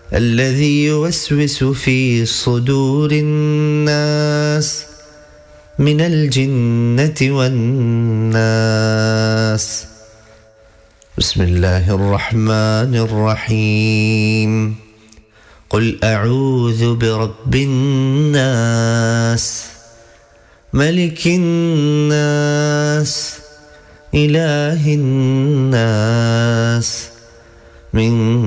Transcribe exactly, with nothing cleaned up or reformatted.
الذي يوسوس في صدور الناس من الجنة والناس. بسم الله الرحمن الرحيم. قل أعوذ برب الناس ملك الناس إله الناس من